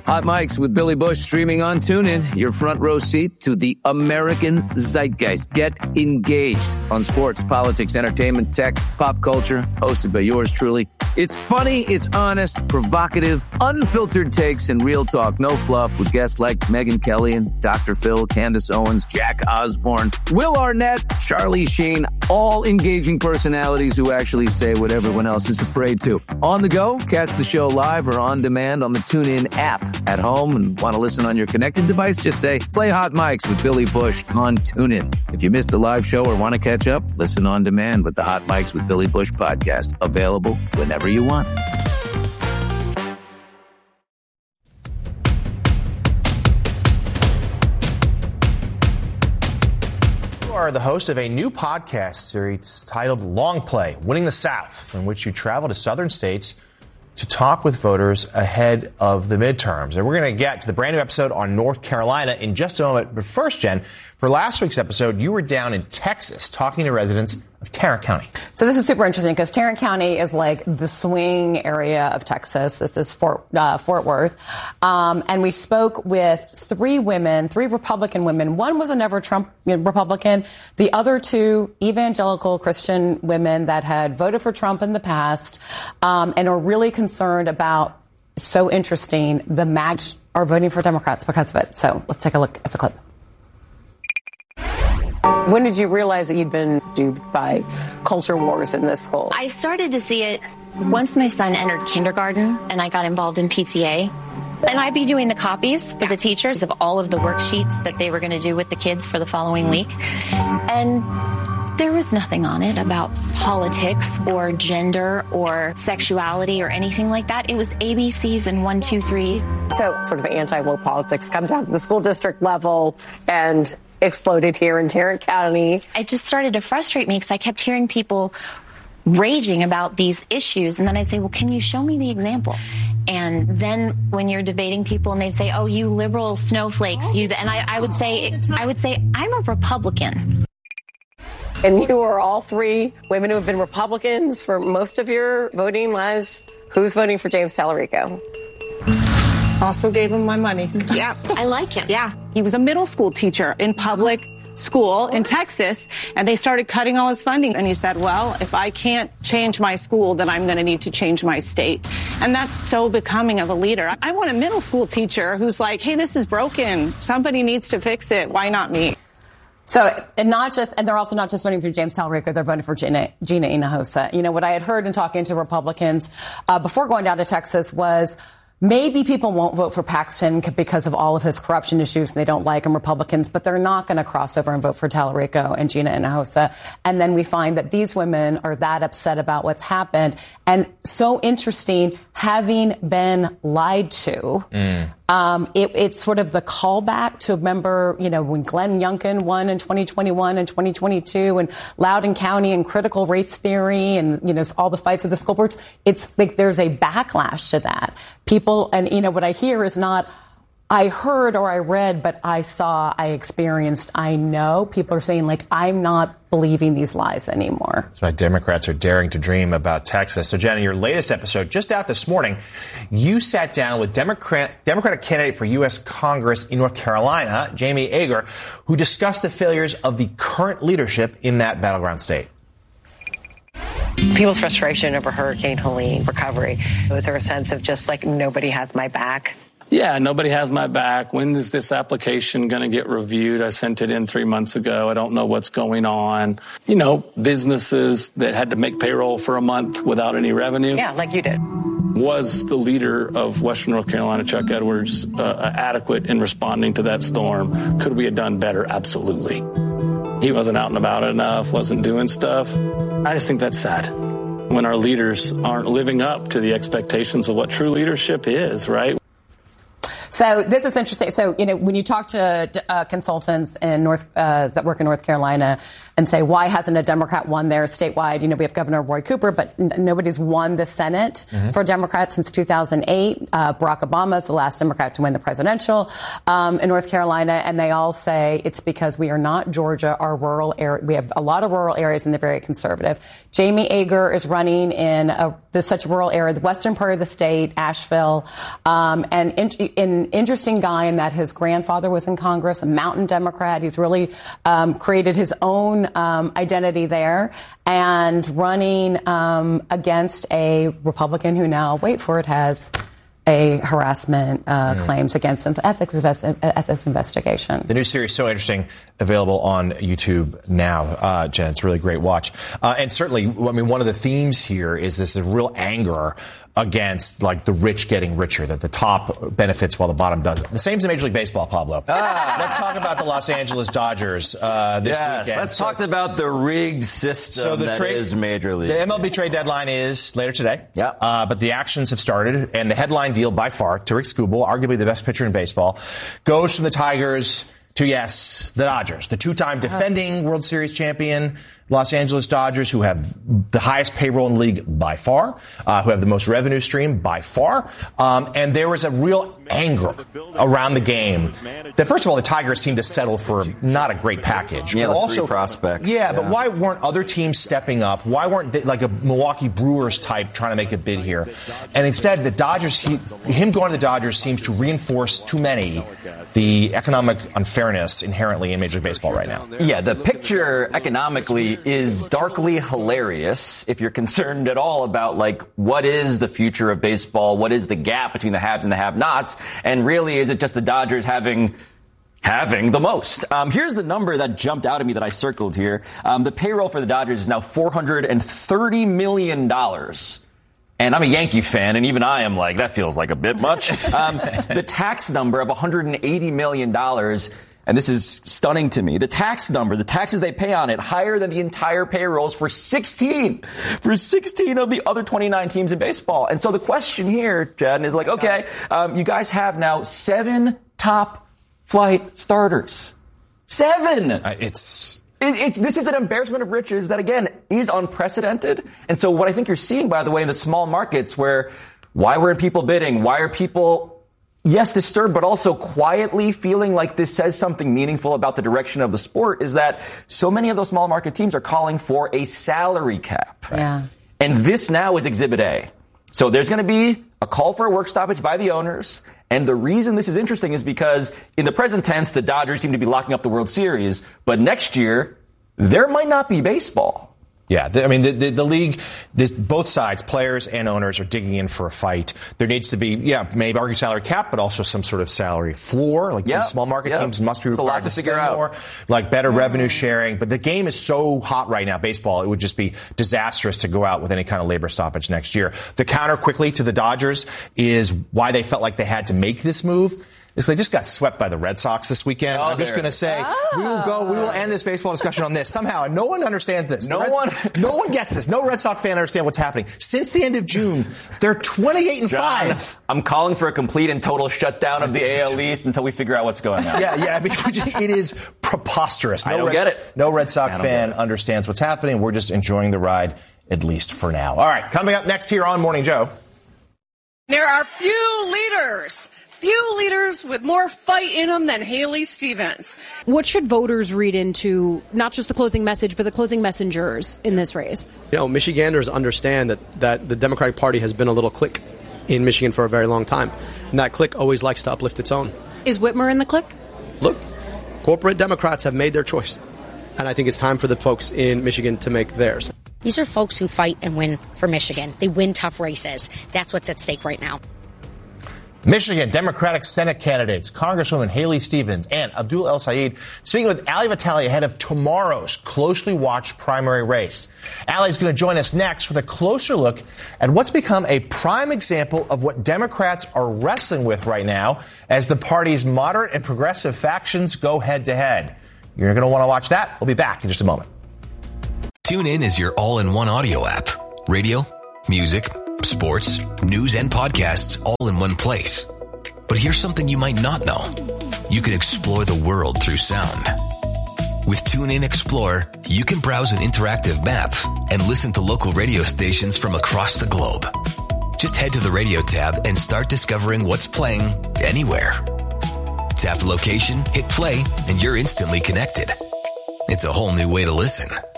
Hot Mics with Billy Bush streaming on TuneIn. Your front row seat to the American zeitgeist. Get engaged on sports, politics, entertainment, tech, pop culture. Hosted by yours truly. It's funny, it's honest, provocative, unfiltered takes, and real talk. No fluff with guests like Megyn Kelly and Dr. Phil, Candace Owens, Jack Osborne, Will Arnett, Charlie Sheen. All engaging personalities who actually say what everyone else is afraid to. On the go, catch the show live or on demand on the TuneIn app. At home and want to listen on your connected device, just say, play Hot Mics with Billy Bush on TuneIn. If you missed a live show or want to catch up, listen on demand with the Hot Mics with Billy Bush podcast. Available whenever you want. You are the host of a new podcast series titled Long Play, Winning the South, in which you travel to southern states to talk with voters ahead of the midterms. And we're going to get to the brand new episode on North Carolina in just a moment. But first, Jen, for last week's episode, you were down in Texas talking to residents of Tarrant County. So this is super interesting because Tarrant County is like the swing area of Texas. This is Fort Worth. And we spoke with three Republican women. One was a never Trump Republican. The other two evangelical Christian women that had voted for Trump in the past, and are really concerned about, so interesting, the MAGs are voting for Democrats because of it. So let's take a look at the clip. When did you realize that you'd been duped by culture wars in this school? I started to see it once my son entered kindergarten and I got involved in PTA. And I'd be doing the copies for the teachers of all of the worksheets that they were going to do with the kids for the following week. And there was nothing on it about politics or gender or sexuality or anything like that. It was ABCs and 1, 2, 3. So sort of anti-woke politics come down to the school district level and exploded here in Tarrant County. It just started to frustrate me because I kept hearing people raging about these issues. And then I'd say, well, can you show me the example? And then when you're debating people and they'd say, oh, you liberal snowflakes, and I would say, I'm a Republican. And you are all three women who have been Republicans for most of your voting lives. Who's voting for James Tallarico? Also gave him my money. Yeah, I like him. Yeah. He was a middle school teacher in public school in Texas, and they started cutting all his funding. And he said, well, if I can't change my school, then I'm going to need to change my state. And that's so becoming of a leader. I want a middle school teacher who's like, hey, this is broken. Somebody needs to fix it. Why not me? So, and they're also not just voting for James Tallarico, they're voting for Gina Hinojosa. You know, what I had heard in talking to Republicans before going down to Texas was, maybe people won't vote for Paxton because of all of his corruption issues and they don't like him, Republicans, but they're not going to cross over and vote for Tallarico and Gina Hinojosa. And then we find that these women are that upset about what's happened. And so interesting, having been lied to, it's sort of the callback to, remember, you know, when Glenn Youngkin won in 2021 and 2022 and Loudoun County and critical race theory and, you know, all the fights with the school boards. It's like there's a backlash to that. People, and you know, what I hear is not, I heard or I read, but I saw, I experienced, I know. People are saying, like, I'm not believing these lies anymore. That's why Democrats are daring to dream about Texas. So, Jen, in your latest episode, just out this morning, you sat down with Democratic candidate for U.S. Congress in North Carolina, Jamie Ager, who discussed the failures of the current leadership in that battleground state. People's frustration over Hurricane Helene recovery. Was there a sense of just like nobody has my back? Yeah, nobody has my back. When is this application going to get reviewed? I sent it in 3 months ago. I don't know what's going on. You know, businesses that had to make payroll for a month without any revenue. Yeah, like you did. Was the leader of Western North Carolina, Chuck Edwards, adequate in responding to that storm? Could we have done better? Absolutely. He wasn't out and about enough, wasn't doing stuff. I just think that's sad when our leaders aren't living up to the expectations of what true leadership is, right? So this is interesting. So, you know, when you talk to consultants in that work in North Carolina and say, why hasn't a Democrat won there statewide? You know, we have Governor Roy Cooper, but nobody's won the Senate for Democrats since 2008. Barack Obama is the last Democrat to win the presidential in North Carolina. And they all say it's because we are not Georgia, our rural area. We have a lot of rural areas and they're very conservative. Jamie Ager is running in such a rural area, the western part of the state, Asheville, and in an interesting guy in that his grandfather was in Congress, a mountain Democrat. He's really created his own identity there and running against a Republican who now, wait for it, has a harassment claims against him, ethics investigation. The new series is so interesting, available on YouTube now, Jen. It's a really great watch. And certainly, I mean, one of the themes here is this real anger against, like, the rich getting richer, that the top benefits while the bottom doesn't. The same as in Major League Baseball, Pablo. Let's talk about the Los Angeles Dodgers this weekend. Let's talk about the rigged system that is Major League. The MLB trade deadline is later today. Yep. But the actions have started, and the headline deal by far, Tarik Skubal, arguably the best pitcher in baseball, goes from the Tigers to, yes, the Dodgers, the two-time defending World Series champion Los Angeles Dodgers, who have the highest payroll in the league by far, who have the most revenue stream by far. And there was a real anger around the game that, first of all, the Tigers seemed to settle for not a great package. Yeah, but also 3 prospects. Yeah, but why weren't other teams stepping up? Why weren't they, like a Milwaukee Brewers type, trying to make a bid here? And instead, the Dodgers, him going to the Dodgers seems to reinforce too many the economic unfairness inherently in Major League Baseball right now. Yeah, the picture economically is darkly hilarious if you're concerned at all about, like, what is the future of baseball? What is the gap between the haves and the have-nots? And really, is it just the Dodgers having the most? Here's the number that jumped out at me that I circled here. The payroll for the Dodgers is now $430 million. And I'm a Yankee fan, and even I am like, that feels like a bit much. The tax number of $180 million, and this is stunning to me, the taxes they pay on it, higher than the entire payrolls for 16 of the other 29 teams in baseball. And so the question here, Jen, is like, okay, you guys have now 7 top flight starters. 7! This is an embarrassment of riches that, again, is unprecedented. And so what I think you're seeing, by the way, in the small markets where why weren't people bidding? Why are people, yes, disturbed, but also quietly feeling like this says something meaningful about the direction of the sport, is that so many of those small market teams are calling for a salary cap. Right? Yeah. And this now is Exhibit A. So there's going to be a call for a work stoppage by the owners. And the reason this is interesting is because in the present tense, the Dodgers seem to be locking up the World Series. But next year, there might not be baseball. Yeah, I mean, the league, both sides, players and owners, are digging in for a fight. There needs to be, maybe argue salary cap, but also some sort of salary floor. Like, these small market teams must be required to figure out more, like better revenue sharing. But the game is so hot right now, baseball, it would just be disastrous to go out with any kind of labor stoppage next year. The counter quickly to the Dodgers is why they felt like they had to make this move. They just got swept by the Red Sox this weekend. I'm just going to say, we will end this baseball discussion on this somehow. And no one understands this. No one gets this. No Red Sox fan understands what's happening. Since the end of June, they're 28-5. I'm calling for a complete and total shutdown of the AL East until we figure out what's going on. I mean, it is preposterous. I don't get it. No Red Sox fan understands what's happening. We're just enjoying the ride, at least for now. All right, coming up next here on Morning Joe. There are few leaders with more fight in them than Haley Stevens. What should voters read into not just the closing message, but the closing messengers in this race? You know, Michiganders understand that the Democratic Party has been a little clique in Michigan for a very long time. And that clique always likes to uplift its own. Is Whitmer in the clique? Look, corporate Democrats have made their choice. And I think it's time for the folks in Michigan to make theirs. These are folks who fight and win for Michigan. They win tough races. That's what's at stake right now. Michigan Democratic Senate candidates, Congresswoman Haley Stevens and Abdul El Sayed, speaking with Ali Vitale ahead of tomorrow's closely watched primary race. Ali's going to join us next with a closer look at what's become a prime example of what Democrats are wrestling with right now as the party's moderate and progressive factions go head-to-head. You're going to want to watch that. We'll be back in just a moment. TuneIn is your all-in-one audio app. Radio, music, sports, news, and podcasts all in one place. But here's something you might not know. You can explore the world through sound. With TuneIn Explorer, you can browse an interactive map and listen to local radio stations from across the globe. Just head to the radio tab and start discovering what's playing anywhere. Tap location, hit play, and you're instantly connected. It's a whole new way to listen.